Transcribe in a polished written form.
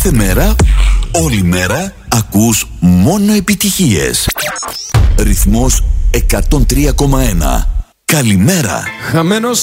Κάθε μέρα, όλη μέρα, ακούς μόνο επιτυχίες. Ρυθμός 103,1. Καλημέρα. Χαμένος